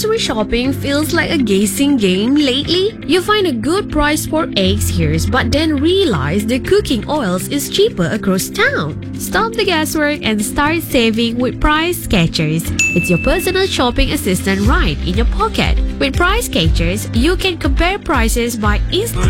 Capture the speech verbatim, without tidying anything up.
grocery shopping feels like a guessing game lately? You find a good price for eggs here, but then realize the cooking oils is cheaper across town. Stop the guesswork and start saving with Price Catchers. It's your personal shopping assistant right in your pocket. With Price Catchers, you can compare prices by instantly